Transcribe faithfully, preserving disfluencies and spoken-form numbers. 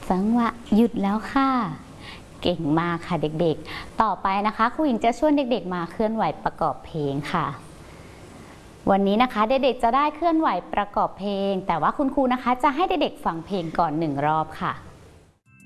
จังหวะหยุดแล้วค่ะเก่งมากค่ะเด็กๆต่อไปนะคะครูหญิงจะชวนเด็กๆมาเคลื่อนไหวประกอบเพลงค่ะวันนี้นะคะเด็กๆจะได้เคลื่อนไหวประกอบเพลงแต่ว่าคุณครูนะคะจะให้เด็กๆฟังเพลงก่อนหนึ่งรอบค่ะ